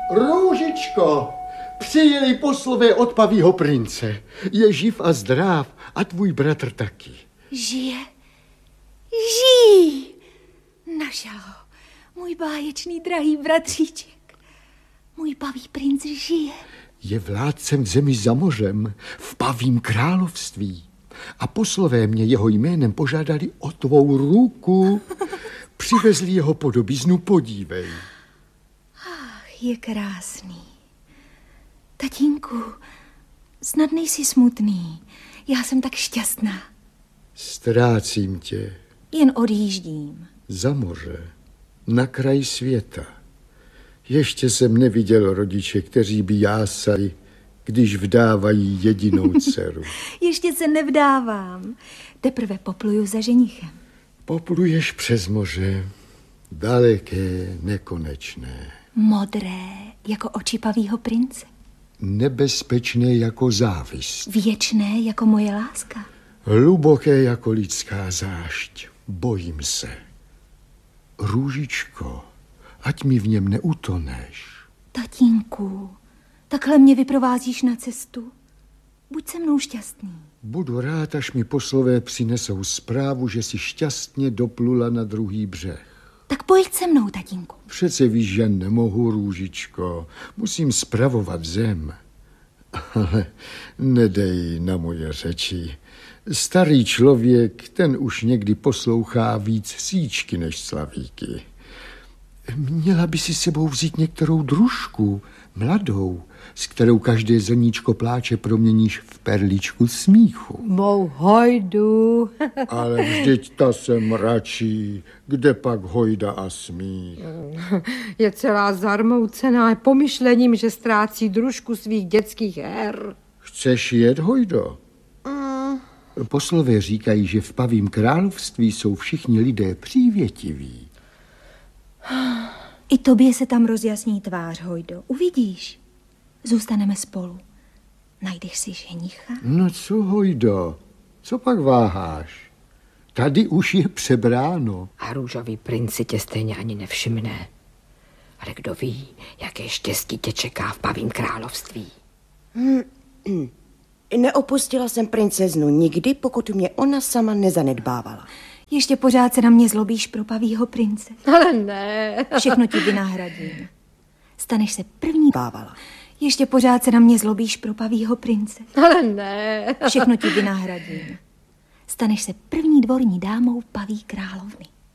Růžičko, přijeli poslové od Pavího prince. Je živ a zdrav a tvůj bratr taky. Žije? Žijí! Našel ho. Můj báječný drahý bratříček. Můj Pavý princ žije. Je vládcem v zemi za mořem, v Pavím království. A poslové mě jeho jménem požádali o tvou ruku. Přivezli jeho podobiznu, podívej. Ach, je krásný. Tatínku, snad nejsi smutný. Já jsem tak šťastná. Ztrácím tě. Jen odjíždím. Za moře, na kraj světa. Ještě jsem neviděl rodiče, kteří by jásali, když vdávají jedinou dceru. Ještě se nevdávám. Teprve popluju za ženichem. Popluješ přes moře, daleké, nekonečné. Modré, jako oči Pavýho prince. Nebezpečné jako závist. Věčné, jako moje láska. Hluboké jako lidská zášť. Bojím se. Růžičko, ať mi v něm neutoneš. Tatínku, takhle mě vyprovázíš na cestu. Buď se mnou šťastný. Budu rád, až mi poslové přinesou zprávu, že jsi šťastně doplula na druhý břeh. Tak pojď se mnou, tatínku. Přece víš, že nemohu, Růžičko. Musím spravovat zem. Ale nedej na moje řeči. Starý člověk, ten už někdy poslouchá víc síčky než slavíky. Měla by si sebou vzít některou družku, mladou, s kterou každé zrníčko pláče proměníš v perličku smíchu. Mou hojdu. Ale vždyť ta se mračí, kde pak hojda a smích. Je celá zarmoucená pomyšlením, že ztrácí družku svých dětských her. Chceš jet, hojdo? Poslové říkají, že v Pavím království jsou všichni lidé přívětiví. I tobě se tam rozjasní tvář, hojdo. Uvidíš. Zůstaneme spolu. Najdeš si ženicha? No co, hojdo? Co pak váháš? Tady už je přebráno. A růžový princi tě stejně ani nevšimne. Ale kdo ví, jaké štěstí tě čeká v Pavím království. Neopustila jsem princeznu nikdy, pokud mě ona sama nezanedbávala. Ještě pořád se na mě zlobíš pro Pavýho prince. Ale ne. Všechno ti vynahradím. Staneš se první Bávala. Ještě pořád se na mě zlobíš pro Pavýho prince. Ale ne. Všechno ti vynahradím. Staneš se první dvorní dámou Paví královny.